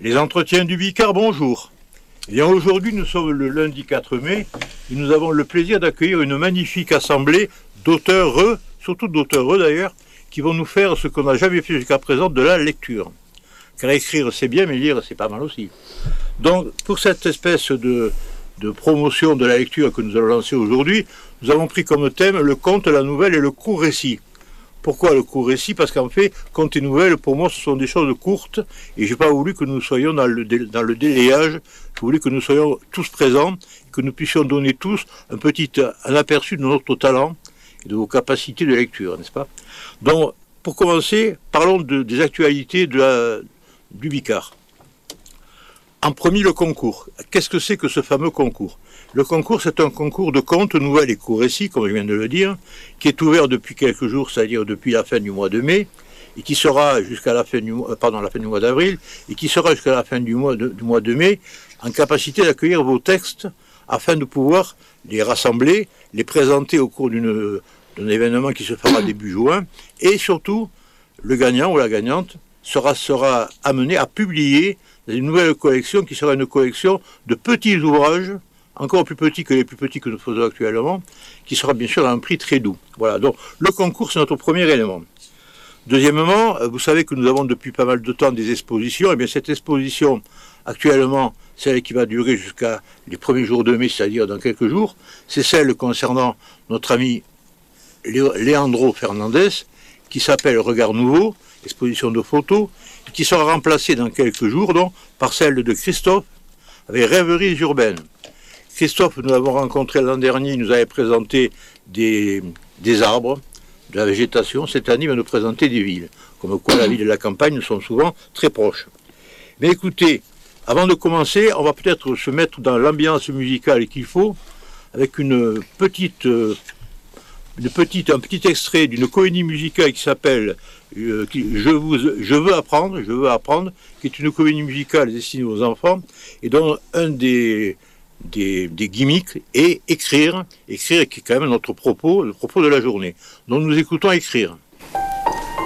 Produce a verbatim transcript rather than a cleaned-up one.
Les entretiens du Bicard, bonjour. Eh bien, aujourd'hui, nous sommes le lundi quatre mai et nous avons le plaisir d'accueillir une magnifique assemblée d'auteurs, surtout d'auteurs d'ailleurs, qui vont nous faire ce qu'on n'a jamais fait jusqu'à présent, de la lecture. Car écrire c'est bien, mais lire c'est pas mal aussi. Donc, pour cette espèce de, de promotion de la lecture que nous allons lancer aujourd'hui, nous avons pris comme thème le conte, la nouvelle et le court récit. Pourquoi le court récit? Parce qu'en fait, contes et nouvelles, pour moi, ce sont des choses courtes, et je n'ai pas voulu que nous soyons dans le, dé, dans le délayage, je voulais que nous soyons tous présents, que nous puissions donner tous un petit un aperçu de notre talent et de vos capacités de lecture, n'est-ce pas? Donc, pour commencer, parlons de, des actualités de la, du Bicard. En premier, le concours. Qu'est-ce que c'est que ce fameux concours? Le concours, c'est un concours de contes, nouvelles et courts récits, comme je viens de le dire, qui est ouvert depuis quelques jours, c'est-à-dire depuis la fin du mois de mai, et qui sera jusqu'à la fin du mois, pardon, la fin du mois d'avril, et qui sera jusqu'à la fin du mois de, du mois de mai, en capacité d'accueillir vos textes, afin de pouvoir les rassembler, les présenter au cours d'une, d'un événement qui se fera début juin, et surtout, le gagnant ou la gagnante sera, sera amené à publier une nouvelle collection qui sera une collection de petits ouvrages, encore plus petits que les plus petits que nous faisons actuellement, qui sera bien sûr à un prix très doux. Voilà, donc le concours, c'est notre premier élément. Deuxièmement, vous savez que nous avons depuis pas mal de temps des expositions, et bien cette exposition, actuellement, celle qui va durer jusqu'à les premiers jours de mai, c'est-à-dire dans quelques jours, c'est celle concernant notre ami Leandro Fernandez, qui s'appelle Regard Nouveau, exposition de photos, et qui sera remplacée dans quelques jours donc, par celle de Christophe, avec Rêveries urbaines. Christophe, nous l'avons rencontré l'an dernier, il nous avait présenté des, des arbres, de la végétation. Cette année, il va nous présenter des villes. Comme quoi la ville et la campagne sont souvent très proches. Mais écoutez, avant de commencer, on va peut-être se mettre dans l'ambiance musicale qu'il faut, avec une petite, une petite, un petit extrait d'une comédie musicale qui s'appelle euh, je, vous, je veux apprendre, je veux apprendre, qui est une comédie musicale destinée aux enfants, et dont un des Des, des gimmicks et écrire, écrire qui est quand même notre propos, le propos de la journée. Donc nous écoutons écrire.